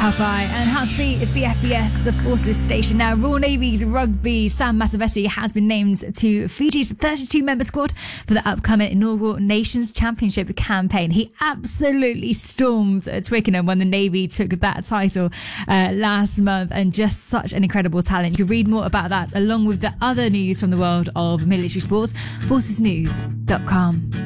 Hi, and Heartbeat is BFBS, the Forces station. Now, Royal Navy's rugby Sam Matavesi has been named to Fiji's 32-member squad for the upcoming inaugural Nations Championship campaign. He absolutely stormed Twickenham when the Navy took that title last month, and just such an incredible talent. You can read more about that along with the other news from the world of military sports, forcesnews.com.